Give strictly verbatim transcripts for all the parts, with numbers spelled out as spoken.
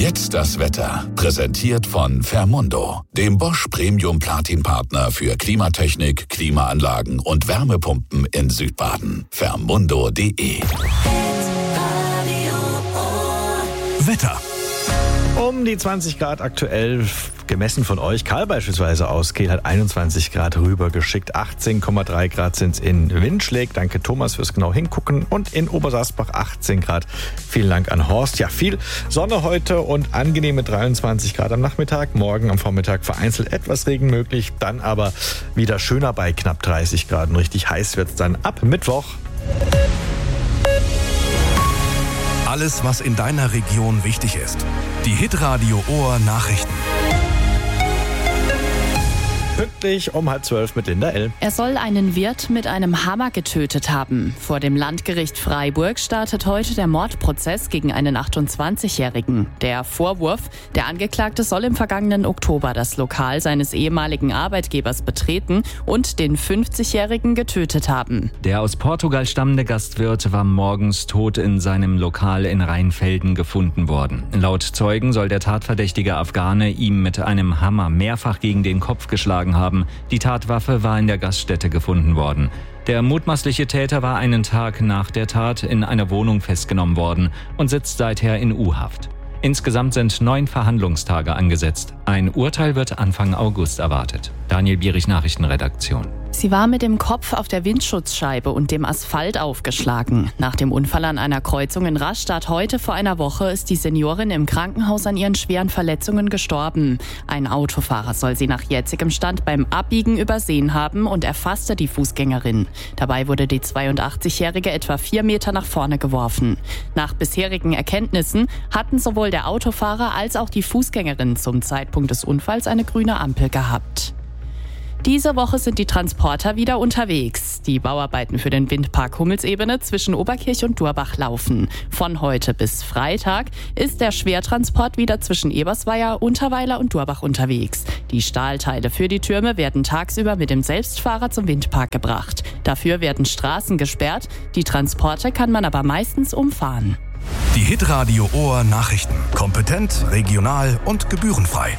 Jetzt das Wetter. Präsentiert von Fermundo, dem Bosch Premium Platin Partner für Klimatechnik, Klimaanlagen und Wärmepumpen in Südbaden. Fermundo punkt de. Wetter. Um die zwanzig Grad aktuell, gemessen von euch. Karl beispielsweise aus Kehl hat einundzwanzig Grad rübergeschickt. achtzehn Komma drei Grad sind es in Windschläg. Danke Thomas fürs genau hingucken. Und in Obersaßbach achtzehn Grad. Vielen Dank an Horst. Ja, viel Sonne heute und angenehme dreiundzwanzig Grad am Nachmittag. Morgen am Vormittag vereinzelt etwas Regen möglich. Dann aber wieder schöner bei knapp dreißig Grad. Und richtig heiß wird es dann ab Mittwoch. Alles, was in deiner Region wichtig ist. Die Hitradio Ohr Nachrichten. Pünktlich um halb zwölf mit Linda L. Er soll einen Wirt mit einem Hammer getötet haben. Vor dem Landgericht Freiburg startet heute der Mordprozess gegen einen achtundzwanzigjährigen. Der Vorwurf: Der Angeklagte soll im vergangenen Oktober das Lokal seines ehemaligen Arbeitgebers betreten und den fünfzigjährigen getötet haben. Der aus Portugal stammende Gastwirt war morgens tot in seinem Lokal in Rheinfelden gefunden worden. Laut Zeugen soll der tatverdächtige Afghane ihm mit einem Hammer mehrfach gegen den Kopf geschlagen haben. Die Tatwaffe war in der Gaststätte gefunden worden. Der mutmaßliche Täter war einen Tag nach der Tat in einer Wohnung festgenommen worden und sitzt seither in U-Haft. Insgesamt sind neun Verhandlungstage angesetzt. Ein Urteil wird Anfang August erwartet. Daniel Bierich, Nachrichtenredaktion. Sie war mit dem Kopf auf der Windschutzscheibe und dem Asphalt aufgeschlagen. Nach dem Unfall an einer Kreuzung in Rastatt heute vor einer Woche ist die Seniorin im Krankenhaus an ihren schweren Verletzungen gestorben. Ein Autofahrer soll sie nach jetzigem Stand beim Abbiegen übersehen haben und erfasste die Fußgängerin. Dabei wurde die zweiundachtzigjährige etwa vier Meter nach vorne geworfen. Nach bisherigen Erkenntnissen hatten sowohl der Autofahrer als auch die Fußgängerin zum Zeitpunkt des Unfalls eine grüne Ampel gehabt. Diese Woche sind die Transporter wieder unterwegs. Die Bauarbeiten für den Windpark Hummelsebene zwischen Oberkirch und Durbach laufen. Von heute bis Freitag ist der Schwertransport wieder zwischen Ebersweier, Unterweiler und Durbach unterwegs. Die Stahlteile für die Türme werden tagsüber mit dem Selbstfahrer zum Windpark gebracht. Dafür werden Straßen gesperrt. Die Transporte kann man aber meistens umfahren. Die Hitradio Ohr Nachrichten. Kompetent, regional und gebührenfrei.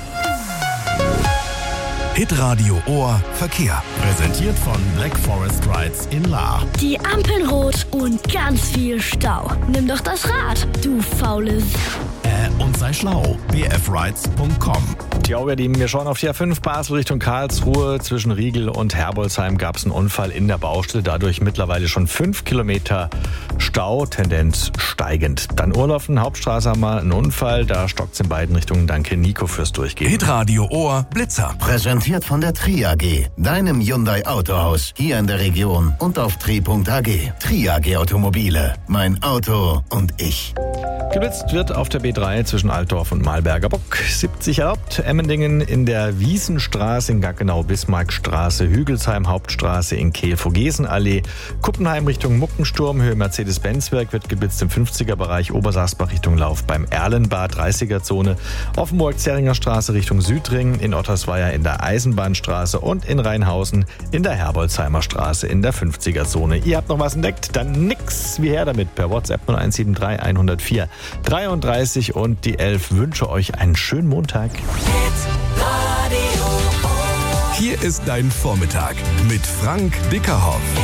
Hitradio Ohr Verkehr. Präsentiert von Black Forest Rides in Lahr. Die Ampeln rot und ganz viel Stau. Nimm doch das Rad, du faule S- Äh, und sei schlau. b f rides punkt com. Ja, ihr Lieben, wir schauen auf die A fünf Basel Richtung Karlsruhe. Zwischen Riegel und Herbolzheim gab es einen Unfall in der Baustelle. Dadurch mittlerweile schon fünf Kilometer Stau, Tendenz steigend. Dann Urlaufen, Hauptstraße haben wir einen Unfall. Da stockt es in beiden Richtungen. Danke Nico fürs Durchgehen. Hitradio Ohr Blitzer. Präsentiert von der Tri A G, deinem Hyundai Autohaus, hier in der Region und auf tri punkt a g. Tri A G Automobile, mein Auto und ich. Geblitzt wird auf der B drei zwischen Altdorf und Malberger Bock. siebzig erlaubt. Emmendingen in der Wiesenstraße, in Gaggenau, Bismarckstraße, Hügelsheim, Hauptstraße, in Kehl, Vogesenallee. Kuppenheim Richtung Muckensturm, Höhe Mercedes-Benz-Werk wird geblitzt im fünfziger-Bereich. Obersaßbach Richtung Lauf beim Erlenbad, dreißiger-Zone. Offenburg-Zeringer Straße Richtung Südring, in Ottersweier in der Eisenbahnstraße und in Rheinhausen in der Herbolzheimer Straße in der fünfziger-Zone. Ihr habt noch was entdeckt? Dann nix wie her damit per WhatsApp null eins sieben drei hundertvier dreiunddreißig und die elf. Wünsche euch einen schönen Montag. Hier ist dein Vormittag mit Frank Dickerhoff.